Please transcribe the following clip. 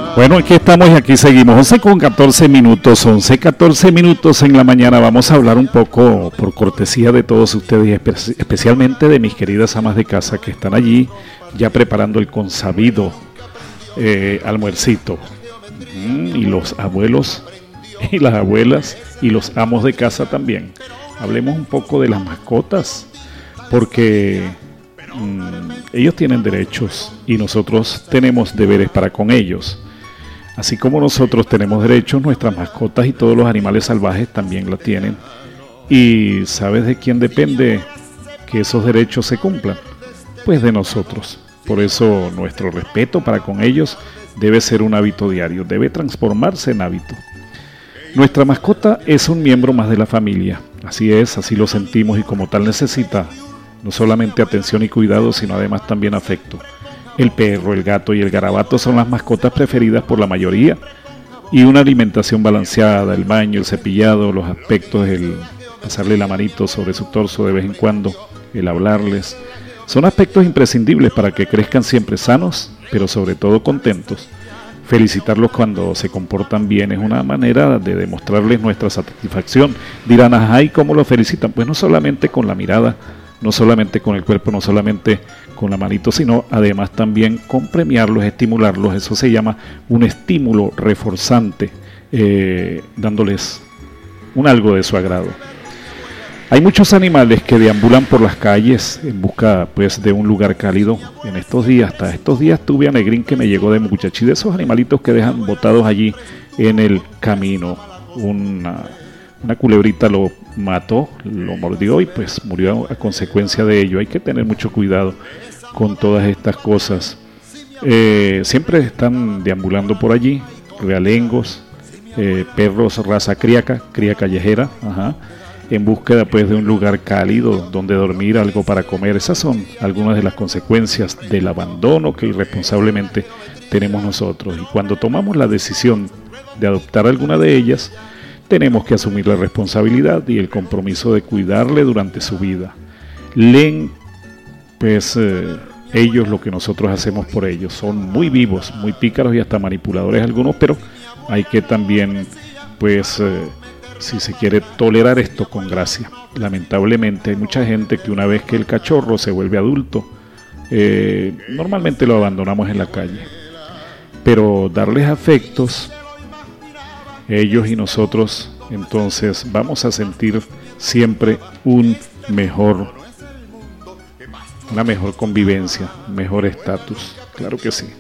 Bueno, aquí estamos y aquí seguimos. 11:14, 11:14 en la mañana. Vamos a hablar un poco, por cortesía de todos ustedes y especialmente de mis queridas amas de casa que están allí ya preparando el consabido almuercito. Y los abuelos y las abuelas y los amos de casa también. Hablemos un poco de las mascotas, porque ellos tienen derechos y nosotros tenemos deberes para con ellos. Así como nosotros tenemos derechos, nuestras mascotas y todos los animales salvajes también lo tienen. ¿Y sabes de quién depende que esos derechos se cumplan? Pues de nosotros. Por eso nuestro respeto para con ellos debe ser un hábito diario, debe transformarse en hábito. Nuestra mascota es un miembro más de la familia. Así es, así lo sentimos y como tal necesita no solamente atención y cuidado, sino además también afecto. El perro, el gato y el garabato son las mascotas preferidas por la mayoría, y una alimentación balanceada, el baño, el cepillado, los aspectos, el pasarle la manito sobre su torso de vez en cuando, el hablarles, son aspectos imprescindibles para que crezcan siempre sanos, pero sobre todo contentos. Felicitarlos cuando se comportan bien es una manera de demostrarles nuestra satisfacción. Dirán, ajá, ¿y cómo lo felicitan? Pues no solamente con la mirada, no solamente con el cuerpo, no solamente con la manito, sino además también con premiarlos, estimularlos. Eso se llama un estímulo reforzante, dándoles un algo de su agrado. Hay muchos animales que deambulan por las calles en busca pues de un lugar cálido. Hasta estos días tuve a Negrín que me llegó de Muchachí, de esos animalitos que dejan botados allí en el camino. Una culebrita lo mató, lo mordió y pues murió a consecuencia de ello. Hay que tener mucho cuidado con todas estas cosas. Siempre están deambulando por allí realengos, perros raza cría callejera, en búsqueda pues de un lugar cálido donde dormir, algo para comer. Esas son algunas de las consecuencias del abandono que irresponsablemente tenemos nosotros. Y cuando tomamos la decisión de adoptar alguna de ellas, tenemos que asumir la responsabilidad y el compromiso de cuidarle durante su vida. Leen pues ellos lo que nosotros hacemos por ellos. Son muy vivos, muy pícaros y hasta manipuladores algunos, pero hay que también pues si se quiere tolerar esto con gracia. Lamentablemente hay mucha gente que una vez que el cachorro se vuelve adulto, normalmente lo abandonamos en la calle. Pero darles afectos, ellos y nosotros, entonces vamos a sentir siempre una mejor convivencia, un mejor estatus. Claro que sí.